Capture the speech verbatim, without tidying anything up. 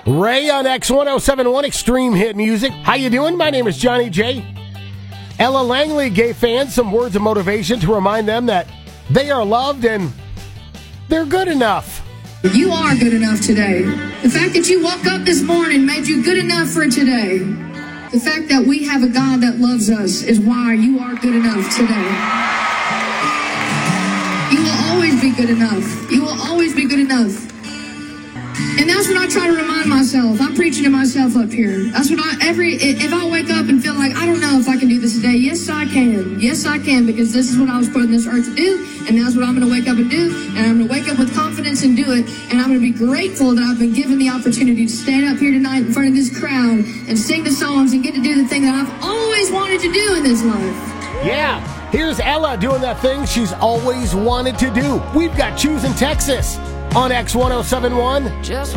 Ray on X ten seventy-one Extreme Hit Music. How you doing? My name is Johnny J. Ella Langley gave fans some words of motivation to remind them that they are loved and they're good enough. You are good enough today. The fact that you woke up this morning made you good enough for today. The fact that we have a God that loves us is why you are good enough today. You will always be good enough. You will always be good enough. And that's what I try to remind myself. I'm preaching to myself up here. That's what I, every, if I wake up and feel like, I don't know if I can do this today, yes, I can. Yes, I can, because this is what I was put on this earth to do, and that's what I'm going to wake up and do, and I'm going to wake up with confidence and do it, and I'm going to be grateful that I've been given the opportunity to stand up here tonight in front of this crowd and sing the songs and get to do the thing that I've always wanted to do in this life. Yeah, here's Ella doing that thing she's always wanted to do. We've got Choosing Texas on X ten seventy-one. Just